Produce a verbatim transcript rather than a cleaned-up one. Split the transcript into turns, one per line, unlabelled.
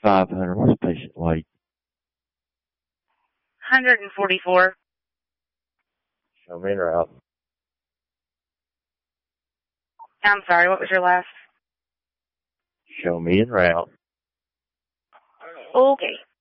five hundred. What's patient weight?
one hundred forty-four.
Show me en route.
I'm sorry, what was your last?
Show me en route.
Okay.